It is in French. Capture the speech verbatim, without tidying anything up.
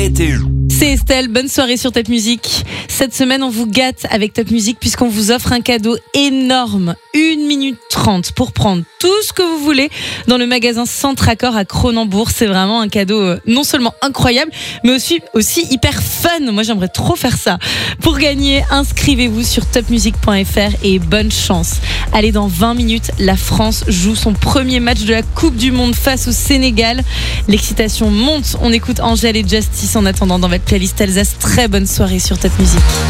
météo. C'est Estelle, bonne soirée sur Top Music. Cette semaine, on vous gâte avec Top Music puisqu'on vous offre un cadeau énorme. une minute trente pour prendre tout ce que vous voulez dans le magasin Centre-Accord à Cronenbourg. C'est vraiment un cadeau non seulement incroyable, mais aussi, aussi hyper fun. Moi, j'aimerais trop faire ça. Pour gagner, inscrivez-vous sur top music point f r et bonne chance. Allez, dans vingt minutes, la France joue son premier match de la Coupe du Monde face au Sénégal. L'excitation monte. On écoute Angèle et Justice en attendant dans votre playlist Alsace. Très bonne soirée sur Top Music.